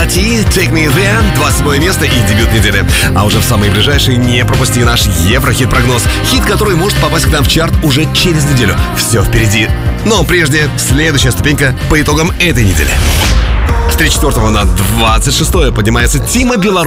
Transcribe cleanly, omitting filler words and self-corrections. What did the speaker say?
T, Take Me There, 27 место и дебют недели. А уже в самые ближайшие не пропусти наш Еврохит-прогноз. Хит, который может попасть к нам в чарт уже через неделю. Все впереди. Но прежде, следующая ступенька по итогам этой недели. С 34 на 26 поднимается Тима Белорусских.